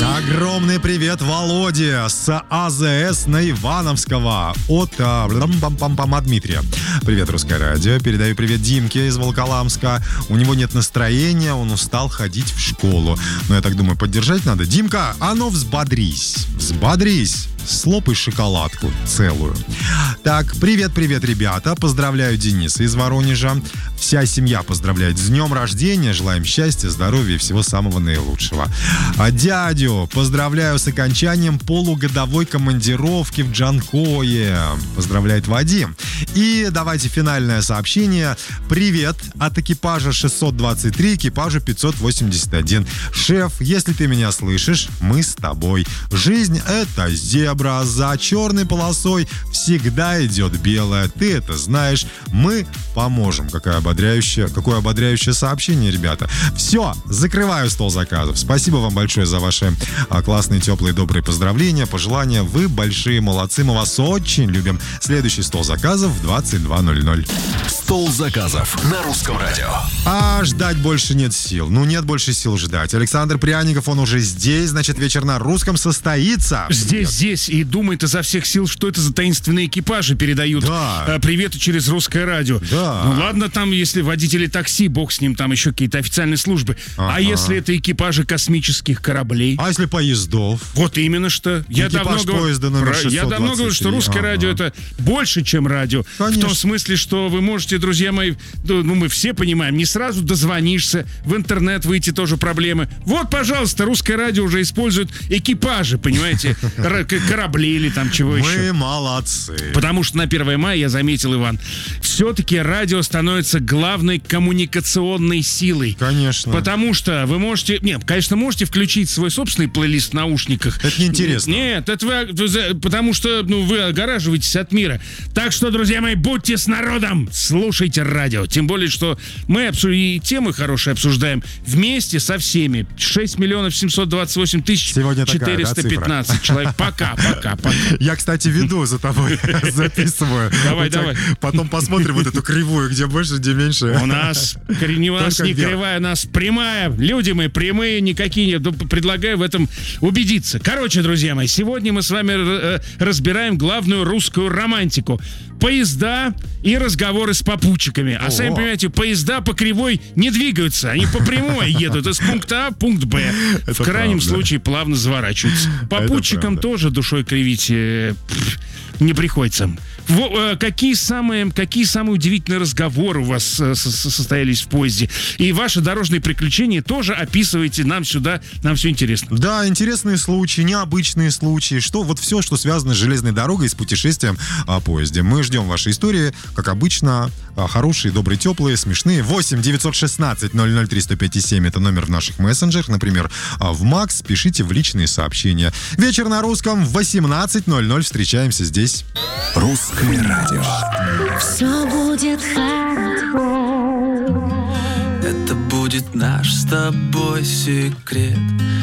Огромный привет Володе с АЗС на Ивановского от Дмитрия. Привет, Русское радио. Передаю привет Димке из Волоколамска. У него нет настроения, он устал ходить в школу. Но я так думаю, поддержать надо. Димка, а ну взбодрись. Взбодрись. Слопай шоколадку целую. Так, привет, ребята. Поздравляю Дениса из Воронежа. Вся семья поздравляет с днем рождения. Желаем счастья, здоровья и всего самого наилучшего. А дядю поздравляю с окончанием полугодовой командировки в Джанкое. Поздравляет Вадим. И давайте финальное сообщение. Привет от экипажа 623, экипажу 581. Шеф, если ты меня слышишь, мы с тобой. Жизнь — это зебра. За черной полосой всегда идет белая. Ты это знаешь. Мы поможем. Какое ободряющее сообщение, ребята. Все, закрываю стол заказов. Спасибо вам большое за ваши классные, теплые, добрые поздравления, пожелания. Вы большие молодцы, мы вас очень любим. Следующий стол заказов в 22:00. Стол заказов на Русском радио. А ждать больше нет сил. Нет больше сил ждать. Александр Пряников, он уже здесь. Значит, вечер на Русском состоится. Здесь. И думает изо всех сил, что это за таинственные экипажи передают приветы через Русское радио. Да. Ну ладно, там, если водители такси, бог с ним, там еще какие-то официальные службы. А если это экипажи космических кораблей? А если поездов? Вот именно что. Я давно говорю, что Русское радио это больше, чем радио. Конечно. В том смысле, что вы можете, друзья мои, мы все понимаем, не сразу дозвонишься, в интернет выйти тоже проблемы. Вот, пожалуйста, Русское радио уже использует экипажи, понимаете, корабли или там чего еще. Мы молодцы. Потому что на 1 мая, я заметил, Иван, все-таки радио становится главной коммуникационной силой. Конечно. Потому что вы можете... Нет, конечно, можете включить свой собственный плейлист в наушниках. Это неинтересно. Нет, это вы... Потому что вы огораживаетесь от мира. Так что, друзья мои, будьте с народом! Слушайте радио. Тем более, что мы и темы хорошие обсуждаем вместе со всеми. 6 728 415 человек. Пока. Я, кстати, веду за тобой, записываю. Давай. Потом посмотрим вот эту кривую, где больше, где меньше. У нас не кривая, у нас прямая. Люди мы прямые, никакие. Предлагаю в этом убедиться. Короче, друзья мои, сегодня мы с вами разбираем главную русскую романтику. Поезда и разговоры с попутчиками. А сами понимаете, поезда по кривой не двигаются. Они по прямой едут из пункта А в пункт Б. В крайнем случае плавно заворачиваются. Попутчикам тоже душой кривить не приходится. Какие самые удивительные разговоры у вас состоялись в поезде? И ваши дорожные приключения тоже описывайте нам сюда, нам все интересно. Да, интересные случаи, необычные случаи, все, что связано с железной дорогой и с путешествием в поезде. Мы ждем ваши истории, как обычно, хорошие, добрые, теплые, смешные. 8 916 003 105 7 это номер в наших мессенджерах, например, в Макс, пишите в личные сообщения. Вечер на Русском в 18:00 встречаемся здесь. Русское радио. Все будет хорошо. Это будет наш с тобой секрет.